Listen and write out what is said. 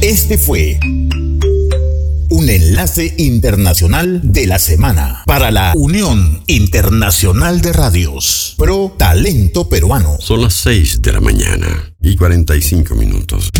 Este fue un enlace internacional de la semana para la Unión Internacional de Radios Pro Talento Peruano. Son las 6 de la mañana y 45 minutos.